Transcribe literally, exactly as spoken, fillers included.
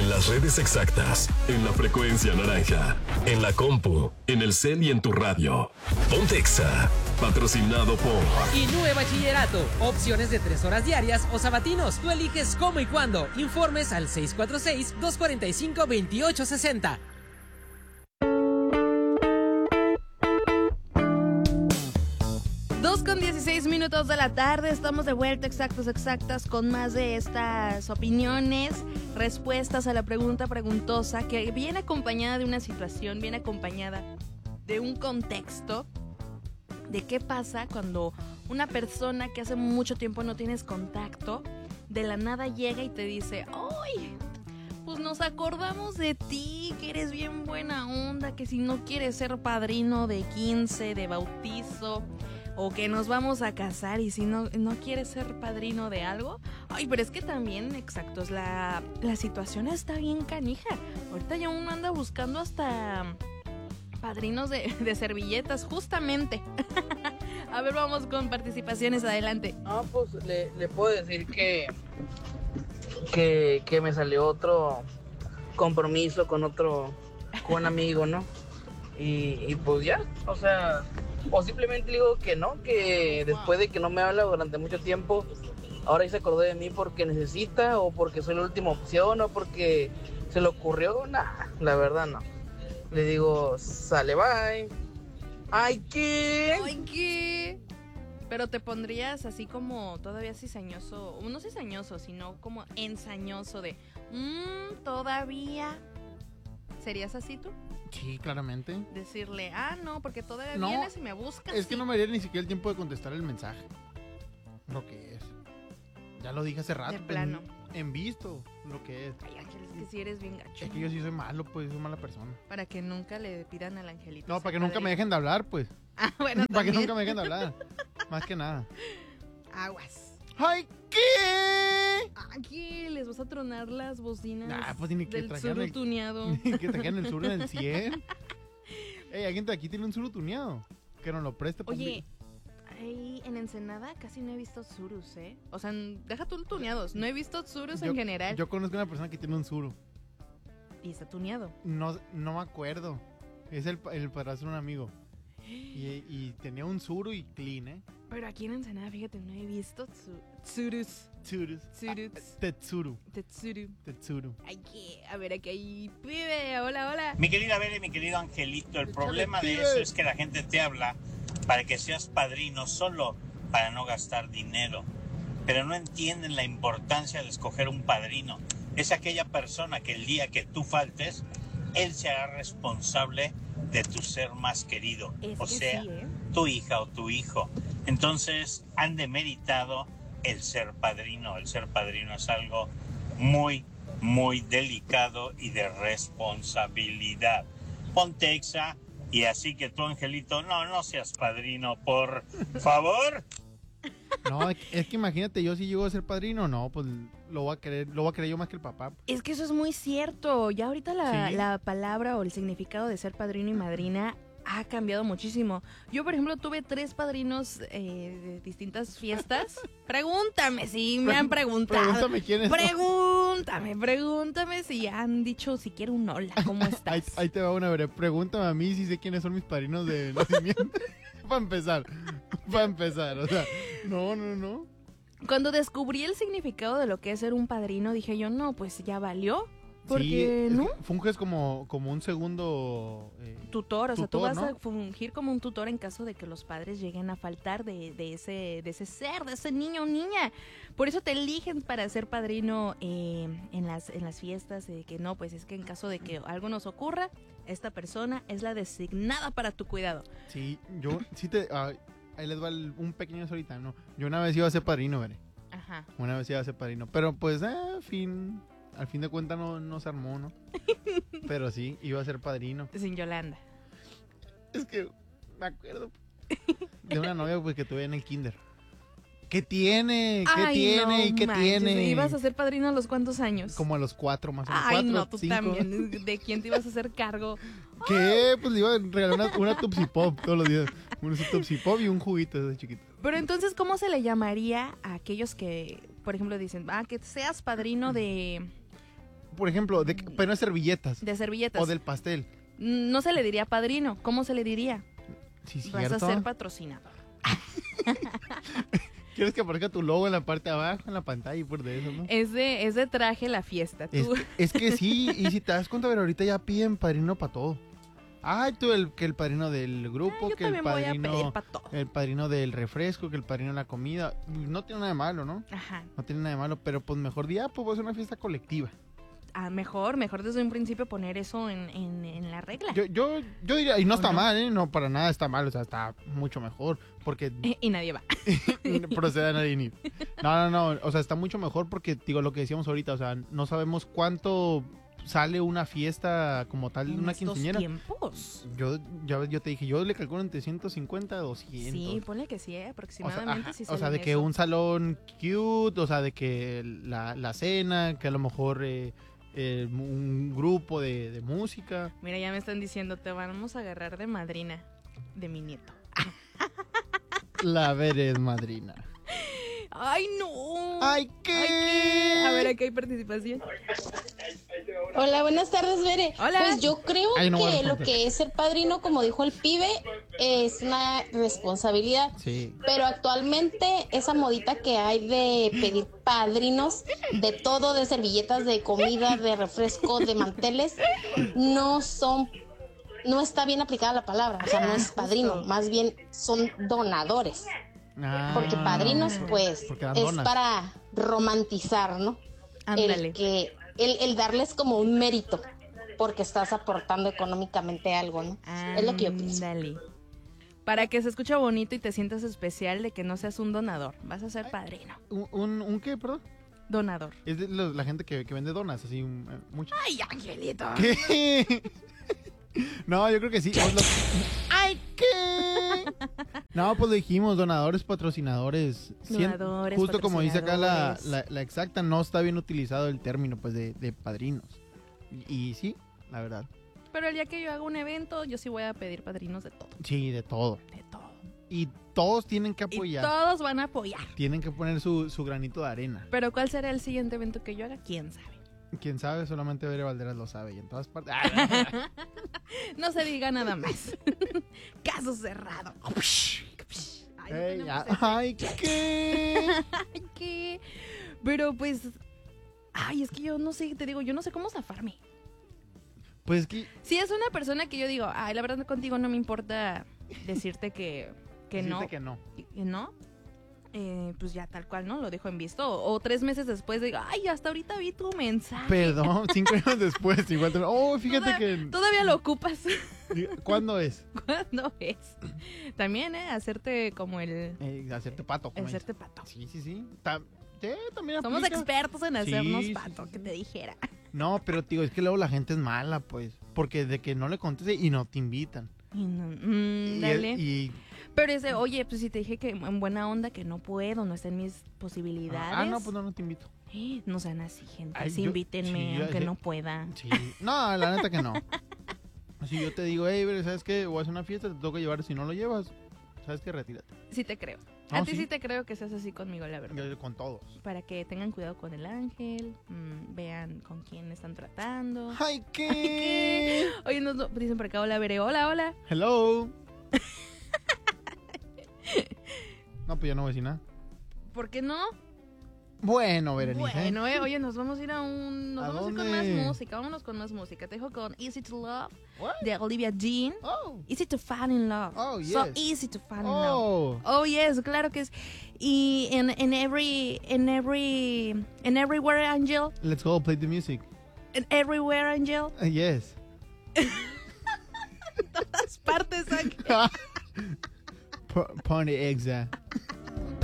En las redes exactas, en la frecuencia naranja, en la compu, en el cel y en tu radio. Ponte Exa, patrocinado por Inúe Bachillerato, opciones de tres horas diarias o sabatinos. Tú eliges cómo y cuándo. Informes al seis cuatro seis, dos cuatro cinco, dos ocho seis cero. Dos con dieciséis minutos de la tarde, estamos de vuelta, exactos, exactas, con más de estas opiniones, respuestas a la pregunta preguntosa, que viene acompañada de una situación, viene acompañada de un contexto de qué pasa cuando una persona que hace mucho tiempo no tienes contacto, de la nada llega y te dice, ¡ay! Pues nos acordamos de ti, que eres bien buena onda, que si no quieres ser padrino de quince, de bautizo, o que nos vamos a casar y si no, no quieres ser padrino de algo. Ay, pero es que también, exactos, la, la situación está bien canija. Ahorita ya uno anda buscando hasta padrinos de, de servilletas, justamente. A ver, vamos con participaciones, adelante. Ah, pues le, le puedo decir que, que, que me salió otro compromiso con otro, con un amigo, ¿no? Y, y pues ya, o sea... O simplemente digo que no, que después de que no me habla durante mucho tiempo, ahora ya se acordó de mí porque necesita, o porque soy la última opción, o porque se le ocurrió. Nah, la verdad no. Le digo, sale, bye. Ay, ¿qué? Ay, ¿qué? Pero te pondrías así como todavía cizañoso, no cizañoso, sino como ensañoso de, mmm, todavía. ¿Serías así tú? Sí, claramente. Decirle, ah, no, porque todavía no, vienes y me buscas. Es que sí. No me daría ni siquiera el tiempo de contestar el mensaje. Lo que es. Ya lo dije hace rato. De plano. En, en visto, lo que es. Ay, Ángel, es que si eres bien gacho. Es que yo sí soy malo, pues, soy mala persona. Para que nunca le pidan al angelito. No, para que nunca me dejen de hablar, pues. Ah, bueno, para también. que nunca me dejen de hablar. Más que nada. Aguas. ¡Ay, qué! Aquí les vas a tronar las bocinas. Nah, pues ni que del suru el, tuneado. Ni que traigan el suru en el cien. Ey, alguien de aquí tiene un suru tuneado. Que nos lo preste. Oye, ahí en Ensenada casi no he visto surus, ¿eh? O sea, deja tú tuneados. No he visto surus yo, en general. Yo conozco a una persona que tiene un suru. ¿Y está tuneado? No, no me acuerdo. Es el, el padrastro de un amigo. Y, y tenía un suru y clean, ¿eh? Pero aquí en Ensenada, fíjate, no he visto tsu, tsurus. Tsurus. Tsurus. Ah, tetsuru. Tetsuru. Tetsuru. Ay, que, a ver, aquí hay pibe. Hola, hola. Mi querida Bere, mi querido Angelito, el problema de eso es que la gente te habla para que seas padrino solo para no gastar dinero. Pero no entienden la importancia de escoger un padrino. Es aquella persona que el día que tú faltes, él se hará responsable de tu ser más querido, es o sea, sí, ¿eh? tu hija o tu hijo. Entonces han demeritado el ser padrino. El ser padrino es algo muy, muy delicado y de responsabilidad. Ponte Exa y así que tú, Angelito, no, no seas padrino, por favor. No, es que imagínate, yo si llego a ser padrino, no, pues lo voy a querer, lo voy a querer yo más que el papá. Es que eso es muy cierto. Ya ahorita la, ¿Sí? la palabra o el significado de ser padrino y madrina ha cambiado muchísimo. Yo, por ejemplo, tuve tres padrinos eh, de distintas fiestas. Pregúntame si me han preguntado. Pregúntame quiénes son. Pregúntame, pregúntame si han dicho siquiera un hola, ¿cómo estás? Ahí, ahí te va una breve. Pregúntame a mí si sé quiénes son mis padrinos de nacimiento. Para empezar, para empezar, o sea, no, no, no. Cuando descubrí el significado de lo que es ser un padrino, dije yo, no, pues ya valió. Porque, sí, ¿no? Funges como, como un segundo... Eh, tutor, o sea, tú tutor, vas ¿no? a fungir como un tutor en caso de que los padres lleguen a faltar de, de, ese, de ese ser, de ese niño o niña. Por eso te eligen para ser padrino eh, en, las, en las fiestas, de que no, pues es que en caso de que algo nos ocurra, esta persona es la designada para tu cuidado. Sí, yo, sí te... Uh, ahí les va el, un pequeño ahorita, ¿no? Yo una vez iba a ser padrino, veré. Ajá. Una vez iba a ser padrino, pero pues, eh, fin... Al fin de cuentas no, no se armó, ¿no? Pero sí, iba a ser padrino. Sin Yolanda. Es que me acuerdo de una novia pues, que tuve en el kinder. ¿Qué tiene? ¿Qué Ay, tiene? no ¿Y qué manches, tiene? ¿Ibas a ser padrino a los cuántos años? Como a los cuatro, más o menos. Ay, cuatro, no, tú cinco. también. ¿De quién te ibas a hacer cargo? ¿Qué? Pues le iba a regalar una, una Tupsi Pop todos los días. Una Tupsi Pop y un juguito de chiquito. Pero entonces, ¿cómo se le llamaría a aquellos que, por ejemplo, dicen, ah, que seas padrino de... por ejemplo, de, pero no servilletas. De servilletas. O del pastel. No se le diría padrino. ¿Cómo se le diría? Sí, Vas cierto. a ser patrocinador. ¿Quieres que aparezca tu logo en la parte de abajo, en la pantalla y por de eso, no? Es de, es de traje la fiesta. Es, Tú. que- es que sí, y si te das cuenta, pero ahorita ya piden padrino para todo. Ay, tú, el, que el padrino del grupo, Ah, yo que el también voy a pedir padrino, para todo. el padrino del refresco, que el padrino de la comida. No tiene nada de malo, ¿no? Ajá. No tiene nada de malo, pero pues mejor día, pues va a ser una fiesta colectiva. Ah, mejor, mejor desde un principio poner eso en, en, en la regla. Yo, yo, yo diría, y no ¿O está no? mal, ¿eh? No, para nada está mal, o sea, está mucho mejor, porque Y nadie va. procede a nadie ni. No, no, no, o sea, está mucho mejor porque, digo, lo que decíamos ahorita, o sea, no sabemos cuánto sale una fiesta como tal, En una estos quinceañera. tiempos. Yo, ya, yo te dije, yo le calculo entre ciento cincuenta a doscientos. Sí, ponle que sí, ¿eh? O sea, aproximadamente ajá, sí o sea, salen de que eso. un salón cute, o sea, de que la, la cena, que a lo mejor eh, eh, un grupo de, de música. Mira, ya me están diciendo, te vamos a agarrar de madrina de mi nieto. La Veres madrina. ¡Ay, no! ¡Ay, qué! Ay, ¿qué? A ver, aquí hay participación. Hola, buenas tardes, Bere. Hola. Pues yo creo Ay, no voy a que lo responder. que es ser padrino, como dijo el pibe, es una responsabilidad. Sí. Pero actualmente esa modita que hay de pedir padrinos de todo, de servilletas, de comida, de refresco, de manteles, no son, no está bien aplicada la palabra. O sea, no es padrino, más bien son donadores. Ah, Porque padrinos, pues, porque dan es donas. para romantizar, ¿no? Ándale. El que el, el darles como un mérito porque estás aportando económicamente algo, ¿no? Es lo que yo pienso. Ándale. Para que se escuche bonito y te sientas especial de que no seas un donador. Vas a ser padrino. ¿Un, un, un qué, perdón? Donador. Es de lo- la gente que, que vende donas, así, un- eh, mucho. ¡Ay, Angelito! ¿Qué? No, yo creo que sí. Os lo- ¡Ay, qué! No, pues lo dijimos, donadores, patrocinadores. Cien- Donadores, Justo como dice acá la, patrocinadores. la, la exacta, no está bien utilizado el término, pues, de, de padrinos. Y, y sí, la verdad. Pero el día que yo haga un evento, yo sí voy a pedir padrinos de todo. Sí, de todo. De todo. Y todos tienen que Y apoyar. todos van a apoyar. Tienen que poner su, su granito de arena. Pero ¿cuál será el siguiente evento que yo haga? ¿Quién sabe? Quién sabe, solamente Bere Valderas lo sabe. Y en todas partes. ¡Ah! No se diga nada más. Caso cerrado. Ay, no Ey, tenemos ya. ese. ¡Ay, qué! Ay, qué. Pero pues. Ay, es que yo no sé, te digo, yo no sé cómo zafarme. Pues que. Si es una persona que yo digo, ay, la verdad contigo no me importa decirte que, que decirte no. que no. que no. Eh, pues ya tal cual, ¿no? Lo dejo en visto. O, o tres meses después digo, ay, hasta ahorita vi tu mensaje. Perdón, cinco años después, igual. te- Oh, fíjate Toda- que. Todavía lo ocupas. ¿Cuándo es? ¿Cuándo es? También, ¿eh? Hacerte como el... Eh, hacerte pato. el como dice. hacerte pato. Sí, sí, sí. Ta- sí, también Somos aplica. expertos en hacernos Sí, sí, pato, sí, que sí. te dijera. No, pero digo, es que luego la gente es mala, pues. Porque de que no le conteste y no te invitan. Y no, mm, Y- dale. Y, Pero es de, oye, pues si te dije que en buena onda que no puedo, no está en mis posibilidades. Ah, no, pues no, no te invito. Eh, No sean así, gente. Ay, Sí, yo- invítenme, sí, yo- aunque sí. no pueda. Sí. No, la neta que no. Si yo te digo, hey, Bere, ¿sabes qué? Voy a hacer una fiesta, te tengo que llevar. Si no lo llevas, ¿sabes qué? Retírate. Sí te creo. No, A ti sí. sí te creo que seas así conmigo, la verdad. Yo- Con todos. Para que tengan cuidado con el ángel, mm, vean con quién están tratando. ¡Ay, ¿Qué? qué! Oye, nos lo- dicen por acá, hola, veré, hola, hola. Hello. No, pues ya no voy a decir nada. ¿Por qué no? Bueno, Berenice. Bueno, eh, oye, nos vamos a ir a un... Nos ¿A vamos a ir con dónde? más música, vámonos con más música. Te dejo con Easy to Love, What? de Olivia Dean. Oh. Easy to fall in love. Oh, So yes. easy to fall in love. Oh. Oh, yes, claro que es. Y en, en every, en every, en everywhere angel, Let's go play the music. en everywhere angel, Uh, yes. todas partes aquí. P- Pony Exa.